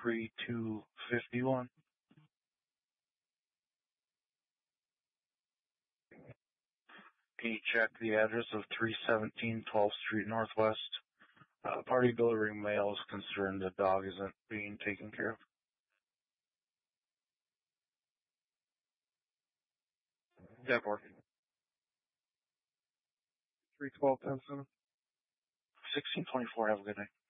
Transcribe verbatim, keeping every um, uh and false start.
three two five one. Can you check the address of three seventeen twelfth Street Northwest? Uh, party delivering mail is concerned the dog isn't being taken care of. That work. three twelve ten seven. sixteen twenty-four, have a good night.